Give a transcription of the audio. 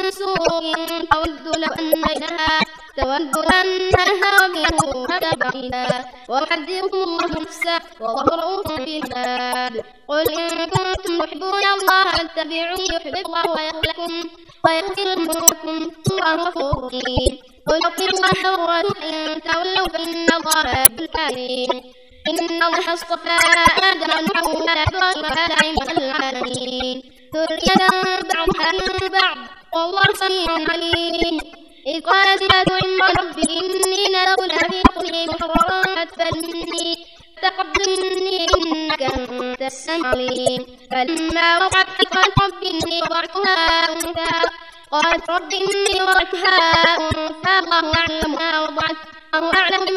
سوء تود أنها منه بعيدا ويحذركم الله نفسه والله رؤوف بالعباد قل إن كنتم تحبون الله فاتبعوني يحببكم الله ويغفر لكم والله غفور رحيم قل اطيعوا الله والرسول إن تولوا فإن الله لا يحب الكافرين إن الله اصطفى آدم ونوحا وآل إبراهيم وآل عمران العالمين ذرية بعضها من بعض والله سميع عليم إذ قالت امرأة عمران رب إني نذرت لك في بطني محررا فإني تقبل مني إنك أنت السميع العليم فلما وضعتها قالت رب إني وضعتها أنثى قالت رب إني وضعتها أنثى الله أعلم ما وضعت الله أعلم